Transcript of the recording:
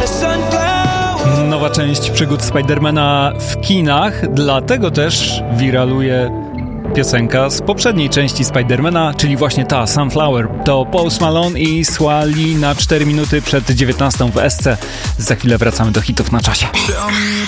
Nowa część przygód Spidermana w kinach, dlatego też wiraluje piosenka z poprzedniej części Spidermana, czyli właśnie ta Sunflower. To Post Malone i Swali na 4 minuty przed 19 w SC. Za chwilę wracamy do hitów na czasie.